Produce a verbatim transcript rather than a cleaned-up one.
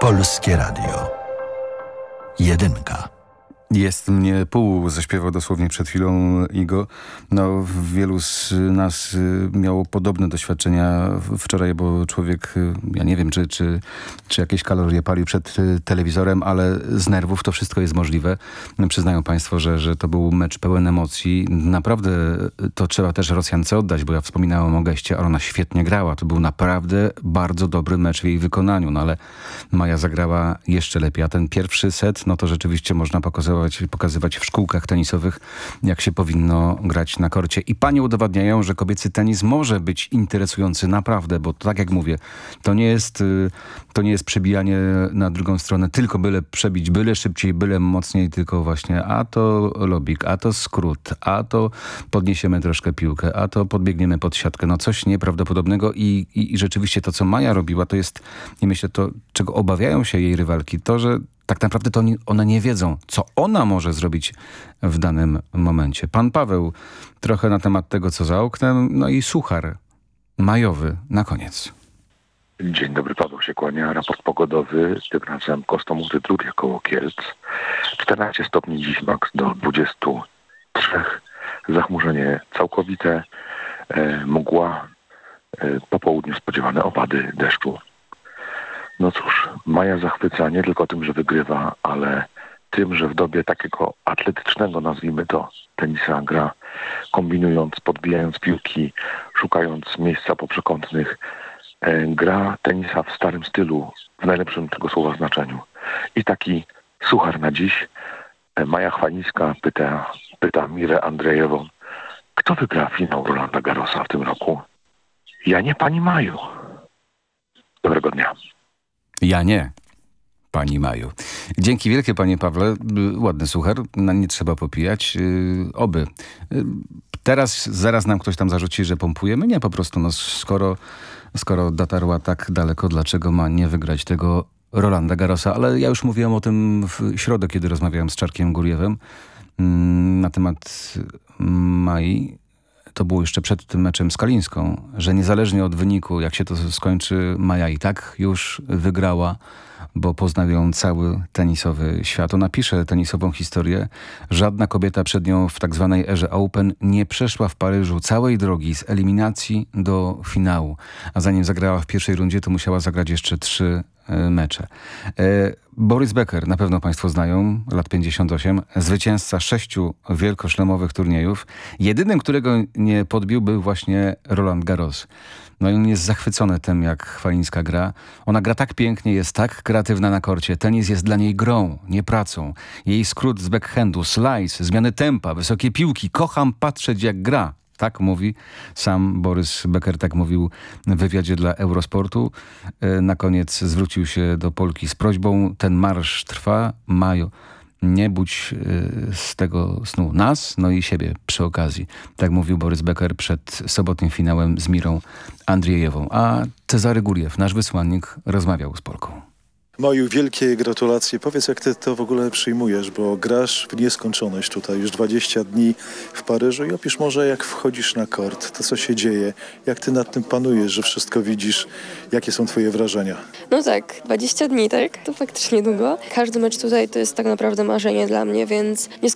Polskie Radio. Jedynka. Jest mnie pół, zaśpiewał dosłownie przed chwilą Igo. No, wielu z nas miało podobne doświadczenia wczoraj, bo człowiek, ja nie wiem, czy, czy, czy jakieś kalorie palił przed telewizorem, ale z nerwów to wszystko jest możliwe. Przyznają państwo, że, że to był mecz pełen emocji. Naprawdę to trzeba też Rosjance oddać, bo ja wspominałem o geście, ale ona świetnie grała. To był naprawdę bardzo dobry mecz w jej wykonaniu, no ale Maja zagrała jeszcze lepiej. A ten pierwszy set, no to rzeczywiście można pokazać pokazywać w szkółkach tenisowych, jak się powinno grać na korcie. I panie udowadniają, że kobiecy tenis może być interesujący naprawdę, bo tak jak mówię, to nie jest, to nie jest przebijanie na drugą stronę, tylko byle przebić, byle szybciej, byle mocniej, tylko właśnie a to lobik, a to skrót, a to podniesiemy troszkę piłkę, a to podbiegniemy pod siatkę. No coś nieprawdopodobnego i, i, i rzeczywiście to, co Maja robiła, to jest, i myślę, to, czego obawiają się jej rywalki, to, że tak naprawdę to one nie wiedzą, co ona może zrobić w danym momencie. Pan Paweł trochę na temat tego, co za oknem, no i suchar majowy na koniec. Dzień dobry, Paweł się kłania. Raport pogodowy, tym razem Kostomuty drugie koło Kielc. czternaście stopni dziś, max do dwudziestu trzech. Zachmurzenie całkowite, e, mgła, e, po południu spodziewane opady deszczu. No cóż, Maja zachwyca nie tylko tym, że wygrywa, ale tym, że w dobie takiego atletycznego, nazwijmy to, tenisa gra, kombinując, podbijając piłki, szukając miejsca poprzekątnych, e, gra tenisa w starym stylu, w najlepszym tego słowa znaczeniu. I taki suchar na dziś. E, Maja Chwalińska pyta, pyta Mirę Andrzejewą, kto wygra finał Rolanda Garrosa w tym roku? Ja nie, pani Maju. Dobrego dnia. Ja nie, pani Maju. Dzięki wielkie, panie Pawle. Ładny suchar, no, nie trzeba popijać. Yy, oby. Yy, teraz zaraz nam ktoś tam zarzuci, że pompujemy. Nie, po prostu, no, skoro, skoro dotarła tak daleko, dlaczego ma nie wygrać tego Rolanda Garrosa? Ale ja już mówiłem o tym w środę, kiedy rozmawiałem z Czarkiem Gurjewem yy, na temat Mai. To było jeszcze przed tym meczem z Kalińską, że niezależnie od wyniku, jak się to skończy, Maja i tak już wygrała, bo poznał ją cały tenisowy świat. Ona pisze tenisową historię. Żadna kobieta przed nią w tak zwanej erze Open nie przeszła w Paryżu całej drogi z eliminacji do finału. A zanim zagrała w pierwszej rundzie, to musiała zagrać jeszcze trzy mecze. Boris Becker, na pewno państwo znają, lat pięćdziesiąt osiem, zwycięzca sześciu wielkoszlemowych turniejów. Jedynym, którego nie podbił, był właśnie Roland Garros. No i on jest zachwycony tym, jak Chwalińska gra. Ona gra tak pięknie, jest tak kreatywna na korcie. Tenis jest dla niej grą, nie pracą. Jej skrót z backhandu, slice, zmiany tempa, wysokie piłki. Kocham patrzeć, jak gra. Tak mówi sam Boris Becker, tak mówił w wywiadzie dla Eurosportu. Na koniec zwrócił się do Polki z prośbą: ten marsz trwa, Majo, nie budź z tego snu nas, no i siebie przy okazji. Tak mówił Boris Becker przed sobotnim finałem z Mirą Andrzejewą. A Cezary Gurjew, nasz wysłannik, rozmawiał z Polką. Maju, wielkie gratulacje. Powiedz, jak ty to w ogóle przyjmujesz, bo grasz w nieskończoność tutaj już dwadzieścia dni w Paryżu i opisz może, jak wchodzisz na kort, to co się dzieje, jak ty nad tym panujesz, że wszystko widzisz, jakie są twoje wrażenia? No tak, dwadzieścia dni, tak? To faktycznie długo. Każdy mecz tutaj to jest tak naprawdę marzenie dla mnie, więc nie